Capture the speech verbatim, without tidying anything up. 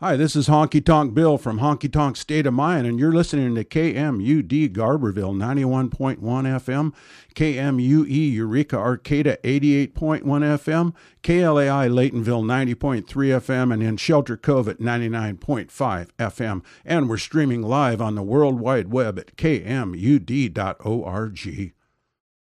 Hi, this is Honky Tonk Bill from Honky Tonk State of Mind, and you're listening to K M U D Garberville ninety-one point one F M, K M U E Eureka Arcata eighty-eight point one F M, K L A I Laytonville ninety point three F M, and in Shelter Cove at ninety-nine point five F M. And we're streaming live on the World Wide Web at K M U D dot org.